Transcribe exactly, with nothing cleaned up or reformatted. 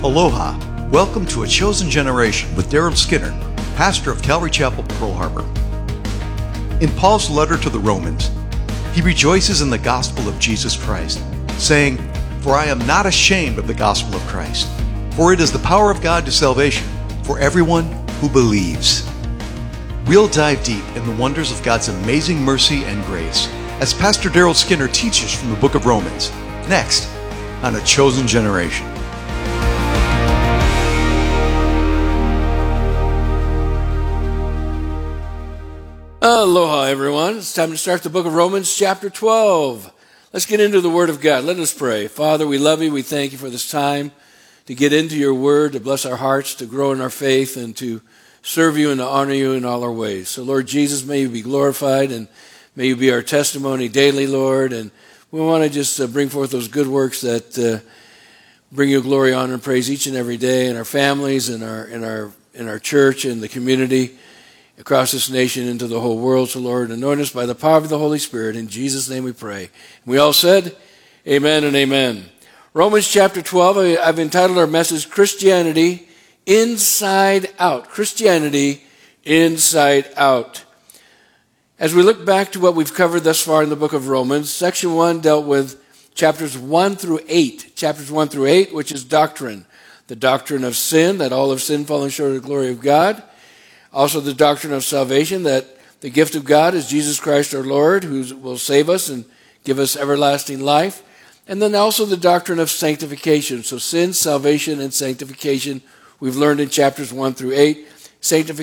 Aloha. Welcome to A Chosen Generation with Daryl Skinner, pastor of Calvary Chapel, Pearl Harbor. In Paul's letter to the Romans, he rejoices in the gospel of Jesus Christ, saying, "For I am not ashamed of the gospel of Christ, for it is the power of God to salvation for everyone who believes." We'll dive deep in the wonders of God's amazing mercy and grace as Pastor Daryl Skinner teaches from the book of Romans, next on A Chosen Generation. Aloha, everyone. It's time to start the book of Romans, chapter twelve. Let's get into the Word of God. Let us pray. Father, we love you. We thank you for this time to get into your Word, to bless our hearts, to grow in our faith, and to serve you and to honor you in all our ways. So, Lord Jesus, may you be glorified, and may you be our testimony daily, Lord. And we want to just uh, bring forth those good works that uh, bring you glory, honor, and praise each and every day in our families, in our in our in our church, in the community, across this nation, into the whole world. So, Lord, anoint us by the power of the Holy Spirit. In Jesus' name we pray. We all said, amen and amen. Romans chapter twelve, I've entitled our message, Christianity Inside Out. Christianity Inside Out. As we look back to what we've covered thus far in the book of Romans, section one dealt with chapters one through eight. Chapters one through eight, which is doctrine. The doctrine of sin, that all have sinned, fallen short of the glory of God. Also the doctrine of salvation, that the gift of God is Jesus Christ our Lord, who will save us and give us everlasting life. And then also the doctrine of sanctification. So sin, salvation, and sanctification we've learned in chapters one through eight. Sanctification